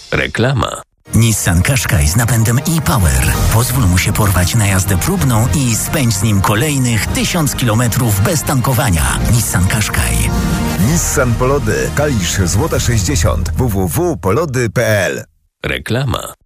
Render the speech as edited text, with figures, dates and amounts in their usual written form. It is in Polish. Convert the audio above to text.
Reklama. Nissan Qashqai z napędem e-Power. Pozwól mu się porwać na jazdę próbną i spędź z nim kolejnych 1000 km bez tankowania. Nissan Qashqai. Nissan Polody. Kalisz Złota 60. www.polody.pl. Reklama.